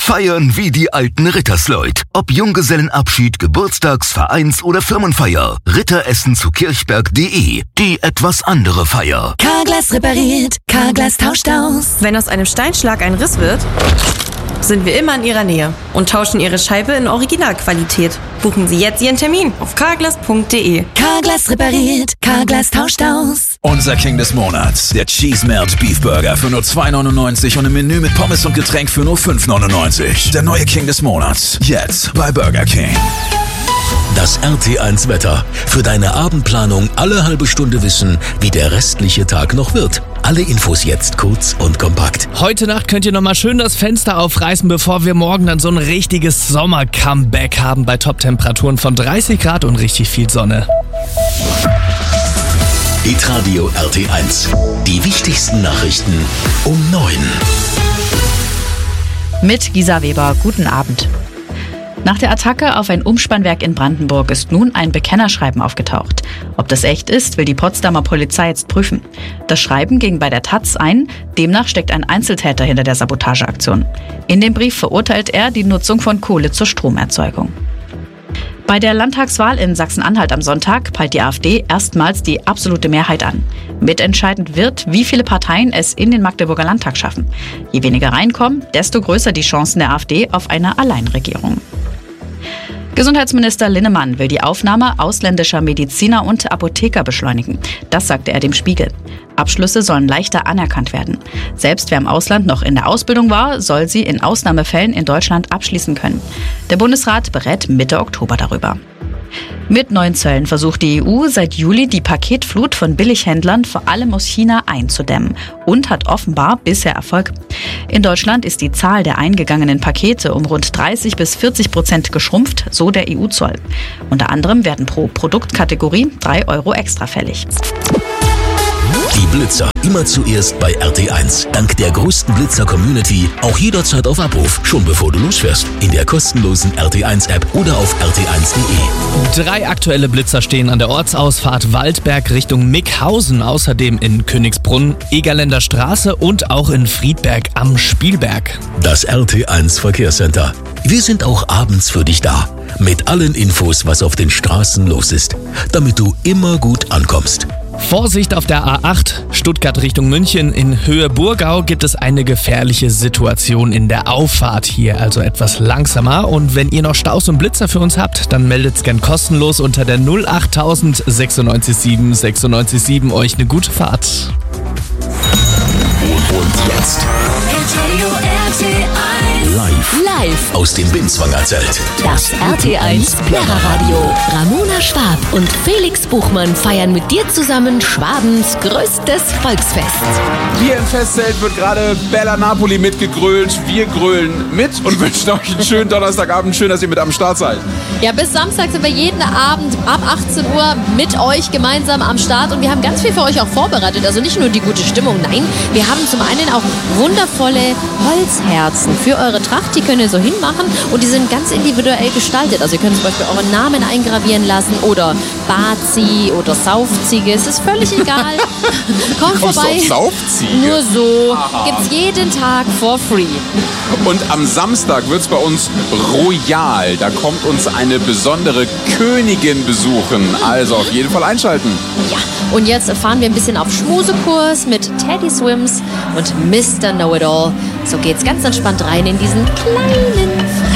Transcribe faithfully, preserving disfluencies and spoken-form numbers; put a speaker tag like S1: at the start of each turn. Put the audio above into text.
S1: Feiern wie die alten Rittersleut. Ob Junggesellenabschied, Geburtstags-, Vereins- oder Firmenfeier. Ritteressen zu kirchberg punkt de. Die etwas andere Feier.
S2: Carglass repariert, Carglass tauscht aus.
S3: Wenn aus einem Steinschlag ein Riss wird, sind wir immer in Ihrer Nähe und tauschen Ihre Scheibe in Originalqualität. Buchen Sie jetzt Ihren Termin auf carglass punkt de.
S2: Carglass repariert, Carglass tauscht aus.
S4: Unser King des Monats, der Cheese Melt Beef Burger für nur zwei neunundneunzig und ein Menü mit Pommes und Getränk für nur fünf neunundneunzig. Der neue King des Monats, jetzt bei Burger King.
S5: Das R T eins Wetter. Für deine Abendplanung alle halbe Stunde wissen, wie der restliche Tag noch wird. Alle Infos jetzt kurz und kompakt.
S6: Heute Nacht könnt ihr nochmal schön das Fenster aufreißen, bevor wir morgen dann so ein richtiges Sommer-Comeback haben bei Top-Temperaturen von dreißig Grad und richtig viel Sonne.
S5: Hitradio R T eins. Die wichtigsten Nachrichten um neun.
S7: Mit Gisa Weber, guten Abend. Nach der Attacke auf ein Umspannwerk in Brandenburg ist nun ein Bekennerschreiben aufgetaucht. Ob das echt ist, will die Potsdamer Polizei jetzt prüfen. Das Schreiben ging bei der Taz ein, demnach steckt ein Einzeltäter hinter der Sabotageaktion. In dem Brief verurteilt er die Nutzung von Kohle zur Stromerzeugung. Bei der Landtagswahl in Sachsen-Anhalt am Sonntag peilt die AfD erstmals die absolute Mehrheit an. Mitentscheidend wird, wie viele Parteien es in den Magdeburger Landtag schaffen. Je weniger reinkommen, desto größer die Chancen der AfD auf eine Alleinregierung. Gesundheitsminister Linnemann will die Aufnahme ausländischer Mediziner und Apotheker beschleunigen. Das sagte er dem Spiegel. Abschlüsse sollen leichter anerkannt werden. Selbst wer im Ausland noch in der Ausbildung war, soll sie in Ausnahmefällen in Deutschland abschließen können. Der Bundesrat berät Mitte Oktober darüber. Mit neuen Zöllen versucht die E U seit Juli die Paketflut von Billighändlern vor allem aus China einzudämmen und hat offenbar bisher Erfolg. In Deutschland ist die Zahl der eingegangenen Pakete um rund dreißig bis vierzig Prozent geschrumpft, so der E U-Zoll. Unter anderem werden pro Produktkategorie drei Euro extra fällig.
S5: Die Blitzer. Immer zuerst bei R T eins. Dank der größten Blitzer-Community auch jederzeit auf Abruf. Schon bevor du losfährst. In der kostenlosen R T eins App oder auf r t eins punkt de.
S6: Drei aktuelle Blitzer stehen an der Ortsausfahrt Waldberg Richtung Mickhausen. Außerdem in Königsbrunn, Egerländer Straße und auch in Friedberg am Spielberg.
S5: Das R T eins Verkehrscenter. Wir sind auch abends für dich da. Mit allen Infos, was auf den Straßen los ist. Damit du immer gut ankommst.
S6: Vorsicht auf der A acht, Stuttgart Richtung München. In Höhe Burgau gibt es eine gefährliche Situation in der Auffahrt hier, also etwas langsamer. Und wenn ihr noch Staus und Blitzer für uns habt, dann meldet's gern kostenlos unter der null acht tausend sechsundneunzig sieben sechsundneunzig sieben. Euch eine gute Fahrt.
S5: Und jetzt live, live aus dem Binzwanger Zelt.
S8: Das R T eins Lehrerradio. Ramona Schwab und Felix Buchmann feiern mit dir zusammen Schwabens größtes Volksfest.
S9: Hier im Festzelt wird gerade Bella Napoli mitgegrölt. Wir grölen mit und wünschen euch einen schönen Donnerstagabend. Schön, dass ihr mit am Start seid.
S10: Ja, bis Samstag sind wir jeden Abend ab achtzehn Uhr mit euch gemeinsam am Start und wir haben ganz viel für euch auch vorbereitet. Also nicht nur die gute Stimmung, nein, wir haben zum einen auch wundervolle Holzherzen für eure Tracht. Die könnt ihr so hinmachen und die sind ganz individuell gestaltet. Also ihr könnt zum Beispiel euren Namen eingravieren lassen oder Bazi oder Saufziege. Es ist völlig egal. Kommt vorbei.
S9: Saufziege?
S10: Nur so. Gibt es jeden Tag for free.
S9: Und am Samstag wird es bei uns royal. Da kommt uns eine besondere Königin besuchen. Also auf jeden Fall einschalten.
S10: Ja, und jetzt fahren wir ein bisschen auf Schmusekurs mit Teddy Swims und Mister Know-It-All. So geht's ganz entspannt rein in diesen kleinen